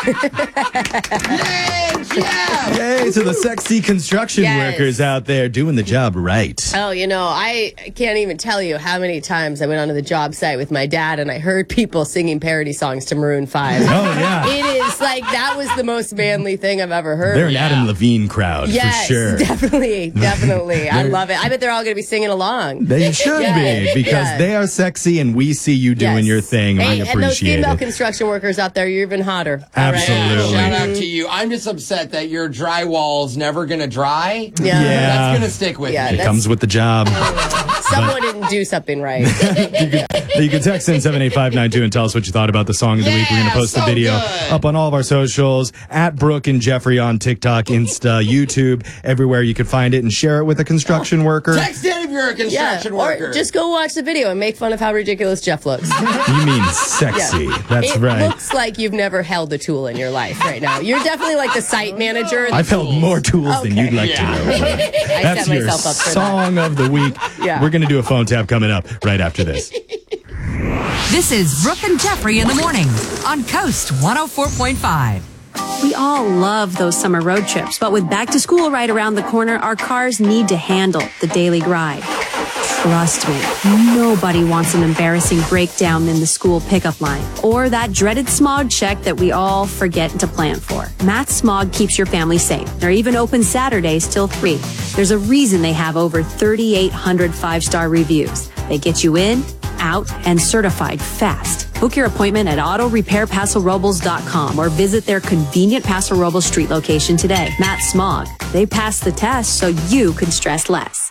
Yay to the sexy construction workers out there doing the job right. Oh, I can't even tell you how many times I went onto the job site with my dad and I heard people singing parody songs to Maroon 5. Oh, yeah. It is like, that was the most manly thing I've ever heard. They're an Adam Levine crowd, for sure. Definitely. I love it. I bet they're all going to be singing along. They should be, because they are sexy and we see you doing your thing. Hey, we appreciate and those female it. construction workers out there, you're even hotter. Absolutely. Shout out to you. I'm just upset that your drywall's never going to dry. Yeah. That's going to stick with me. It comes with the job. Someone didn't do something right. You can text in 78592 and tell us what you thought about the song of the week. We're going to post the video up on all of our socials, at Brooke and Jeffrey on TikTok, Insta, YouTube, everywhere you can find it, and share it with a construction worker. Text in if you're a construction worker. Or just go watch the video and make fun of how ridiculous Jeff looks. You mean sexy. That's right. It looks like you've never held a tool in your life right now. You're definitely like the site manager. I've held more tools than you'd like to know. That's your song of the week. We're going to do a phone tap coming up right after this. This is Brooke and Jeffrey in the morning on Coast 104.5. We all love those summer road trips, but with back to school right around the corner, our cars need to handle the daily grind. Trust me, nobody wants an embarrassing breakdown in the school pickup line or that dreaded smog check that we all forget to plan for. Matt Smog keeps your family safe. They're even open Saturdays till 3. There's a reason they have over 3,800 5-star reviews. They get you in, out, and certified fast. Book your appointment at autorepairpasorobles.com or visit their convenient Paso Robles Street location today. Matt Smog. They pass the test so you can stress less.